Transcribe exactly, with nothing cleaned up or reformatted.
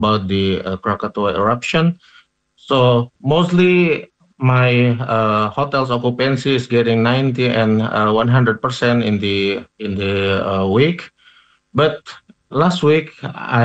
about the uh, Krakatoa eruption. So mostly my uh, hotel's occupancy is getting ninety and uh, one hundred percent in the in the uh, week. But last week I